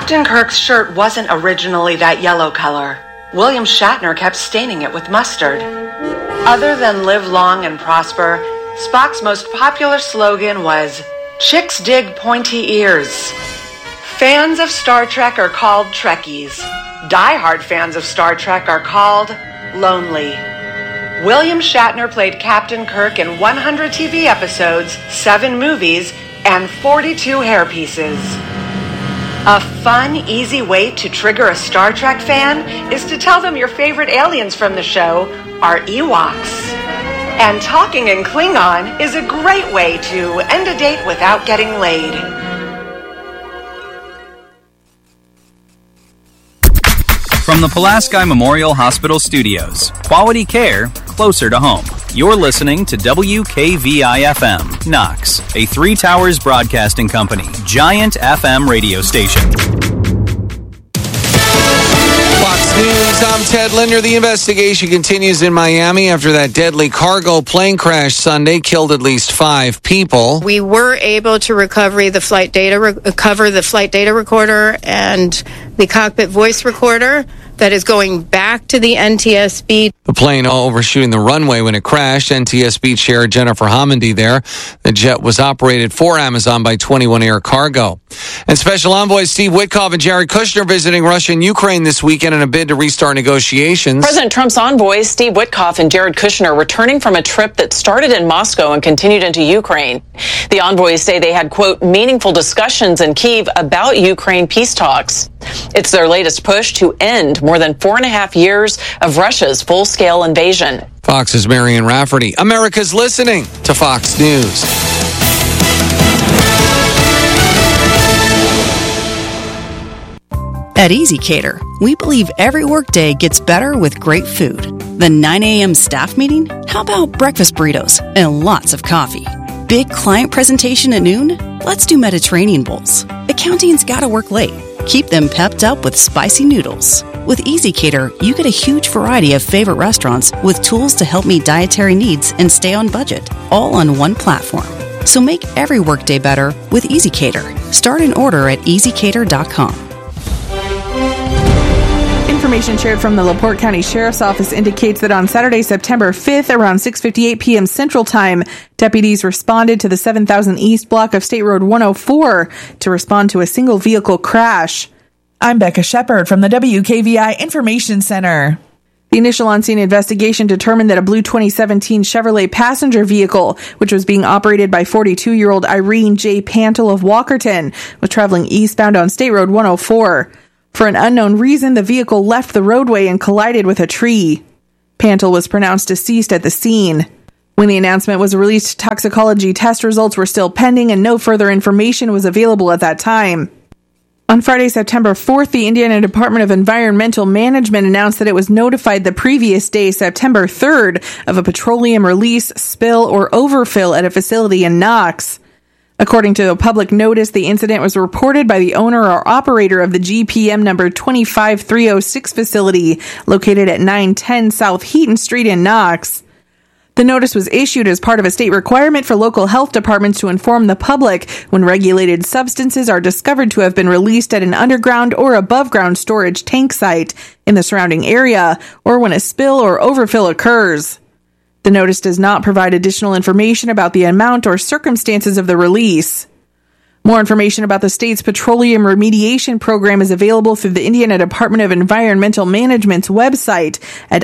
Captain Kirk's shirt wasn't originally that yellow color. William Shatner kept staining it with mustard. Other than live long and prosper, Spock's most popular slogan was, "Chicks dig pointy ears." Fans of Star Trek are called Trekkies. Die-hard fans of Star Trek are called lonely. William Shatner played Captain Kirk in 100 TV episodes, 7 movies, and 42 hairpieces. A fun, easy way to trigger a Star Trek fan is to tell them your favorite aliens from the show are Ewoks. And talking in Klingon is a great way to end a date without getting laid. From the Pulaski Memorial Hospital Studios, quality care closer to home. You're listening to WKVI-FM, Knox, a Three Towers Broadcasting Company, giant FM radio station. Fox News, I'm Ted Linder. The investigation continues in Miami after that deadly cargo plane crash Sunday killed at least 5 people. We were able to recover the flight data recorder and the cockpit voice recorder that is going back to the NTSB. The plane overshooting the runway when it crashed. NTSB Chair Jennifer Homendy there. The jet was operated for Amazon by 21 Air Cargo. And Special Envoys Steve Witkoff and Jared Kushner visiting Russia and Ukraine this weekend in a bid to restart negotiations. President Trump's envoys Steve Witkoff and Jared Kushner returning from a trip that started in Moscow and continued into Ukraine. The envoys say they had, quote, meaningful discussions in Kyiv about Ukraine peace talks. It's their latest push to end more than 4.5 years of Russia's full-scale invasion. Fox's Marion Rafferty. America's listening to Fox News. At EasyCater, we believe every workday gets better with great food. The 9 a.m. staff meeting? How about breakfast burritos and lots of coffee? Big client presentation at noon? Let's do Mediterranean bowls. Accounting's gotta work late. Keep them pepped up with spicy noodles. With EasyCater, you get a huge variety of favorite restaurants with tools to help meet dietary needs and stay on budget, all on one platform. So make every workday better with EasyCater. Start an order at easycater.com. Information shared from the LaPorte County Sheriff's Office indicates that on Saturday, September 5th, around 6:58 p.m. Central Time, deputies responded to the 7000 East block of State Road 104 to respond to a single vehicle crash. I'm Becca Shepard from the WKVI Information Center. The initial on-scene investigation determined that a blue 2017 Chevrolet passenger vehicle, which was being operated by 42-year-old Irene J. Pantel of Walkerton, was traveling eastbound on State Road 104. For an unknown reason, the vehicle left the roadway and collided with a tree. Pantel was pronounced deceased at the scene. When the announcement was released, toxicology test results were still pending and no further information was available at that time. On Friday, September 4th, the Indiana Department of Environmental Management announced that it was notified the previous day, September 3rd, of a petroleum release, spill, or overfill at a facility in Knox. According to a public notice, the incident was reported by the owner or operator of the GPM number 25306 facility located at 910 South Heaton Street in Knox. The notice was issued as part of a state requirement for local health departments to inform the public when regulated substances are discovered to have been released at an underground or above-ground storage tank site in the surrounding area, or when a spill or overfill occurs. The notice does not provide additional information about the amount or circumstances of the release. More information about the state's petroleum remediation program is available through the Indiana Department of Environmental Management's website at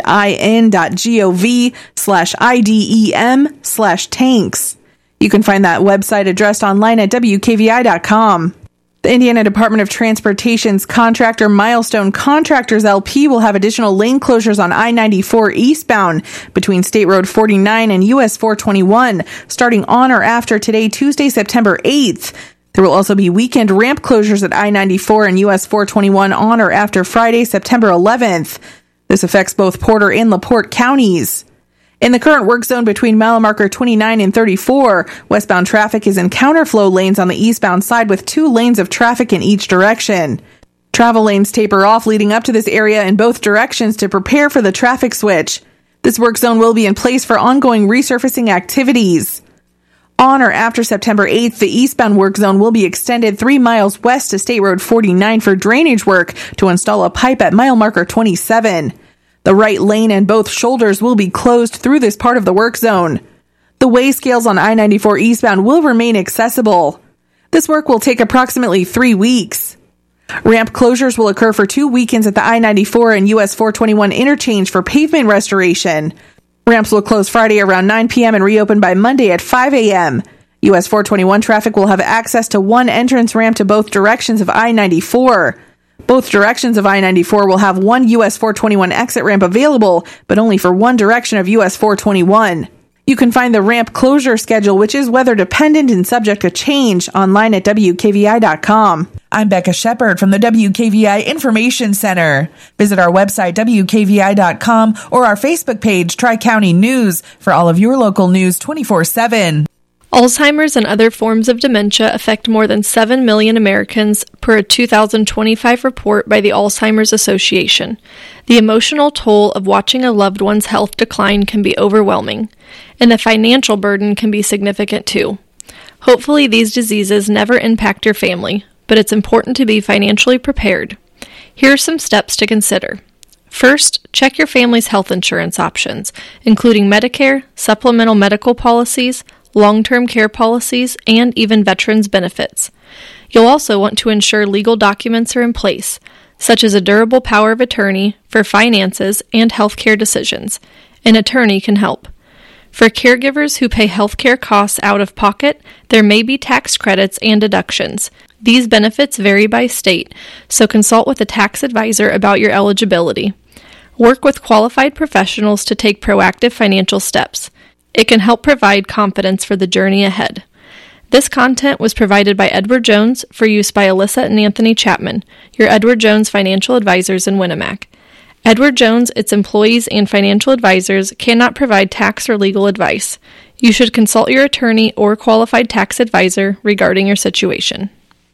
in.gov/IDEM/tanks. You can find that website addressed online at WKVI.com. The Indiana Department of Transportation's contractor Milestone Contractors LP will have additional lane closures on I-94 eastbound between State Road 49 and US 421 starting on or after today, Tuesday, September 8th. There will also be weekend ramp closures at I-94 and US 421 on or after Friday, September 11th. This affects both Porter and LaPorte counties. In the current work zone between mile marker 29 and 34, westbound traffic is in counterflow lanes on the eastbound side with 2 lanes of traffic in each direction. Travel lanes taper off leading up to this area in both directions to prepare for the traffic switch. This work zone will be in place for ongoing resurfacing activities. On or after September 8th, the eastbound work zone will be extended 3 miles west to State Road 49 for drainage work to install a pipe at mile marker 27. The right lane and both shoulders will be closed through this part of the work zone. The weigh scales on I-94 eastbound will remain accessible. This work will take approximately 3 weeks. Ramp closures will occur for 2 weekends at the I-94 and US 421 interchange for pavement restoration. Ramps will close Friday around 9 p.m. and reopen by Monday at 5 a.m. US 421 traffic will have access to one entrance ramp to both directions of I-94. Both directions of I-94 will have one US 421 exit ramp available, but only for one direction of US 421. You can find the ramp closure schedule, which is weather dependent and subject to change, online at WKVI.com. I'm Becca Shepard from the WKVI Information Center. Visit our website, WKVI.com, or our Facebook page, Tri-County News, for all of your local news 24/7. Alzheimer's and other forms of dementia affect more than 7 million Americans per a 2025 report by the Alzheimer's Association. The emotional toll of watching a loved one's health decline can be overwhelming, and the financial burden can be significant too. Hopefully these diseases never impact your family, but it's important to be financially prepared. Here are some steps to consider. First, check your family's health insurance options, including Medicare, supplemental medical policies, long-term care policies, and even veterans benefits. You'll also want to ensure legal documents are in place, such as a durable power of attorney for finances and healthcare decisions. An attorney can help. For caregivers who pay healthcare costs out of pocket, there may be tax credits and deductions. These benefits vary by state, so consult with a tax advisor about your eligibility. Work with qualified professionals to take proactive financial steps. It can help provide confidence for the journey ahead. This content was provided by Edward Jones for use by Alyssa and Anthony Chapman, your Edward Jones financial advisors in Winnemac. Edward Jones, its employees, and financial advisors cannot provide tax or legal advice. You should consult your attorney or qualified tax advisor regarding your situation.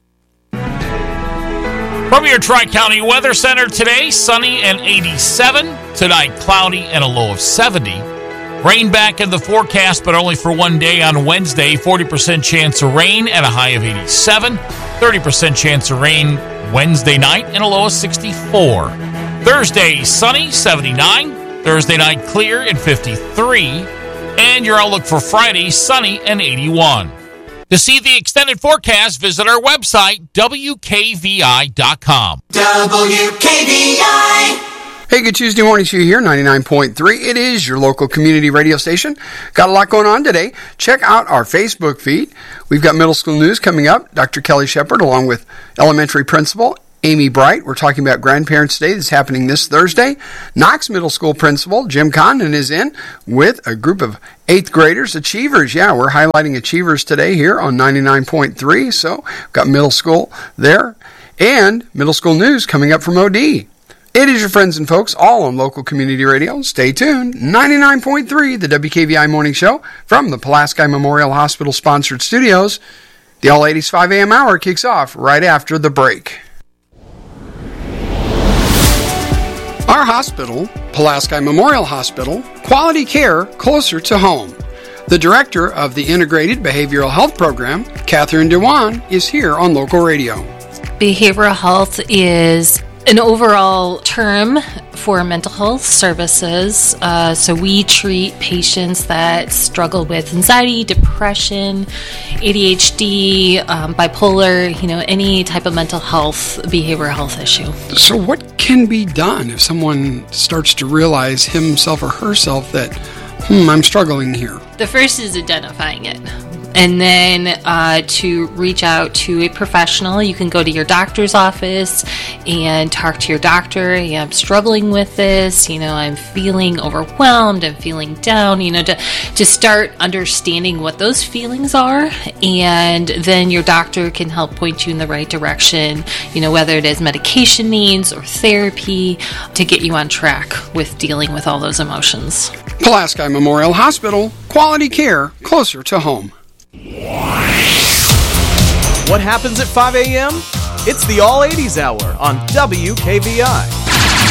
From your Tri-County Weather Center today, sunny and 87. Tonight, cloudy and a low of 70. Rain back in the forecast, but only for one day on Wednesday. 40% chance of rain and a high of 87. 30% chance of rain Wednesday night and a low of 64. Thursday, sunny, 79. Thursday night, clear and 53. And your outlook for Friday, sunny and 81. To see the extended forecast, visit our website, WKVI.com. WKVI. Hey, good Tuesday morning to you here, 99.3. It is your local community radio station. Got a lot going on today. Check out our Facebook feed. We've got middle school news coming up. Dr. Kelly Shepard along with elementary principal Amy Bright. We're talking about Grandparents' Day that's happening this Thursday. Knox Middle School principal Jim Condon is in with a group of 8th graders, achievers. Yeah, we're highlighting achievers today here on 99.3. So we've got middle school there and middle school news coming up from OD. It is your friends and folks, all on local community radio. Stay tuned. 99.3, the WKVI Morning Show from the Pulaski Memorial Hospital sponsored studios. The All 80s 5 a.m. hour kicks off right after the break. Our hospital, Pulaski Memorial Hospital, quality care closer to home. The director of the Integrated Behavioral Health Program, Catherine Dewan, is here on local radio. Behavioral health is an overall term for mental health services. So we treat patients that struggle with anxiety, depression, ADHD, bipolar, any type of mental health, behavioral health issue. So what can be done if someone starts to realize himself or herself that, I'm struggling here? The first is identifying it. And then to reach out to a professional, you can go to your doctor's office and talk to your doctor. I'm struggling with this. I'm feeling overwhelmed. I'm feeling down. To start understanding what those feelings are, and then your doctor can help point you in the right direction. Whether it is medication needs or therapy to get you on track with dealing with all those emotions. Pulaski Memorial Hospital, quality care closer to home. What happens at 5 a.m.? It's the All 80s Hour on WKVI.